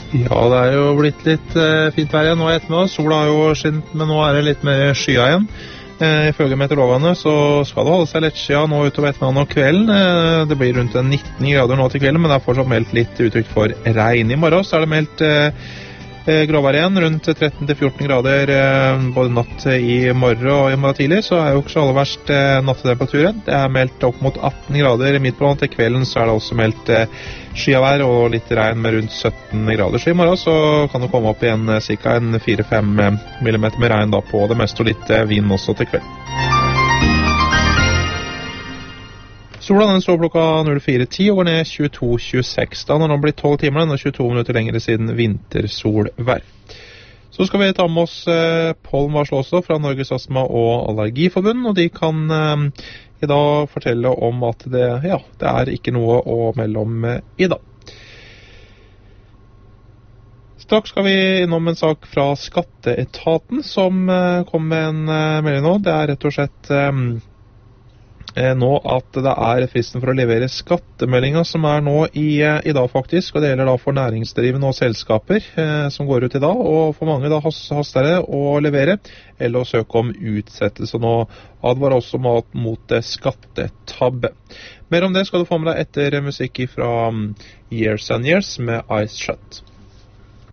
Ja, det er jo blitt litt fint vær igjen nå etter nå. Sola har jo skint, men nå er det litt mer skya igjen. Ifølge meteorologene så skal det holde seg litt skya nå utover ettermiddagen og kvelden. Det blir rundt 19 grader nå til kvelden, men det er fortsatt meldt litt utrygt for regn. I morgen så er det meldt gråvær igjen, rundt 13-14 grader både natt i morgen og i morgen tidlig, så er jo ikke så aller verst nattetemperaturen. Det er meldt opp mot 18 grader midt på natt. Til kvelden så er det også meldt skyavær og litt regn med rundt 17 grader. Så i morgen så kan det komme opp igjen ca. 4-5 millimeter med regn da på det meste, og litt vind også til kvelden. Sola den så klokka 04:10 og går ned 22:26. Da når den blitt 12 timer, den er 22 minutter lengre siden vintersolvær. Så skal vi ta med oss pollenvarsel også fra Norges Astma- og Allergiforbund, og de kan i dag fortelle om at det er ikke noe å melde om i dag. Straks skal vi innom en sak fra Skatteetaten som kom med en melding nå. Det er rett og slett nå at det er fristen for å levere skattemeldinga som er nå i dag faktisk, og det gjelder da for næringsdrivende og selskaper som går ut i dag, og for mange da haster det å levere eller å søke om utsettelse. Nå advarer også mot skattetabbe. Mer om det skal du få med deg etter musikk fra Years and Years med Eyes Shut.